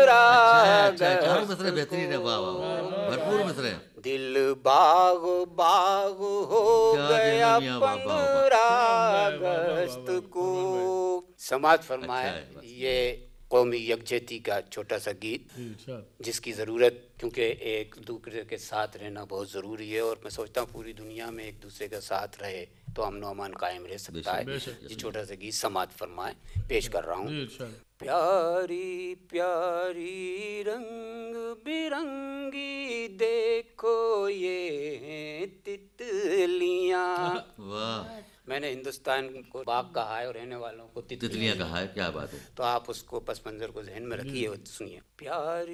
अच्छा अच्छा, चारों अगस्त मिसरे बेहतरीन है, वाह वाह वाह, भरपूर मिसरे हैं। दिल बाग बाग हो क्या गया कहना मियाँ, वाह वाह वाह। 15 क्या उम्दा है, वाह वाह वाह अगस्त वाह को। फरमान भाई। समाज अच्छा फरमाए। है वाह। ये कौमी यकजहती का छोटा सा गीत, जी इरशाद। जिसकी ज़रूरत, क्योंकि एक दूसरे के साथ रहना बहुत ज़रूरी है और मैं सोचता हूँ पूरी दुनिया में एक दूसरे का साथ रहे तो अमन अमान कायम रह सकता बेशक है। बेशक ये यकीन। छोटा सा गीत समाज फरमाए पेश कर रहा हूँ। जी इरशाद। प्यारी प्यारी रंग बिरंगी देखो ये तितलियाँ। वाह, मैंने हिंदुस्तान को बाग कहा है और रहने वालों को तितलियाँ तितलियां कहा कहा है, क्या बात है। तो आप उसको पस मंज़र को जहन में जी रखिए जी। और सुनिए। प्यारी